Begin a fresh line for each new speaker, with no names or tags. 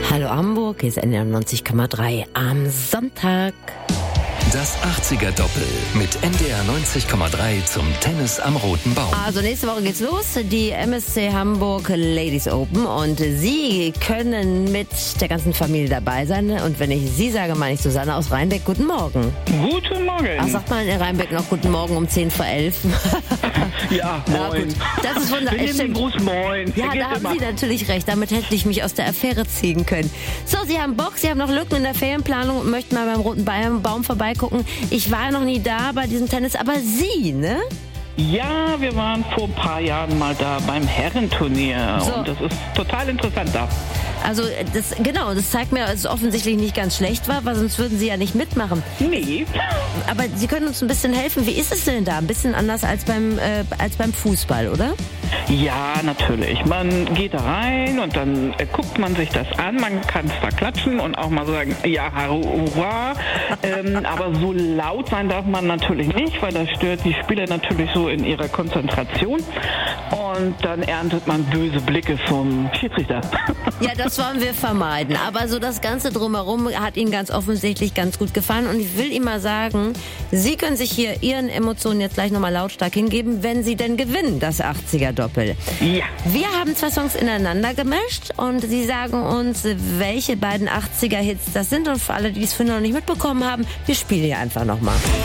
Hallo Hamburg, hier ist NDR 90,3 am Sonntag.
Das 80er-Doppel mit NDR 90,3 zum Tennis am Roten Baum.
Also nächste Woche geht's los, die MSC Hamburg Ladies Open, und Sie können mit der ganzen Familie dabei sein. Und wenn ich Sie sage, meine ich Susanne aus Rheinbeck. Guten Morgen.
Guten Morgen.
Ach, sagt man in Rheinbeck noch Guten Morgen um 10:11?
Ja, moin.
Gut. Das ist wunderbar.
Wir nehmen den Gruß moin.
Ja, da haben Sie natürlich recht. Damit hätte ich mich aus der Affäre ziehen können. So, Sie haben Bock, Sie haben noch Lücken in der Ferienplanung und möchten mal beim Roten Baum vorbeigucken. Ich war noch nie da bei diesem Tennis, aber Sie, ne?
Ja, wir waren vor ein paar Jahren mal da beim Herrenturnier.
So.
Und das ist total interessant da.
Also, das zeigt mir, dass es offensichtlich nicht ganz schlecht war, weil sonst würden Sie ja nicht mitmachen.
Nee.
Aber Sie können uns ein bisschen helfen. Wie ist es denn da? Ein bisschen anders als beim Fußball, oder?
Ja, natürlich. Man geht da rein und dann guckt man sich das an. Man kann es da klatschen und auch mal sagen, ja, hurra. Aber so laut sein darf man natürlich nicht, weil das stört die Spieler natürlich so in ihrer Konzentration. Und dann erntet man böse Blicke vom Schiedsrichter.
Ja, das wollen wir vermeiden. Aber so das Ganze drumherum hat Ihnen ganz offensichtlich ganz gut gefallen. Und ich will Ihnen mal sagen, Sie können sich hier Ihren Emotionen jetzt gleich nochmal lautstark hingeben, wenn Sie denn gewinnen, das 80er-Doppel.
Ja.
Wir haben 2 Songs ineinander gemischt und Sie sagen uns, welche beiden 80er-Hits das sind. Und für alle, die es vorhin noch nicht mitbekommen haben, wir spielen hier einfach nochmal.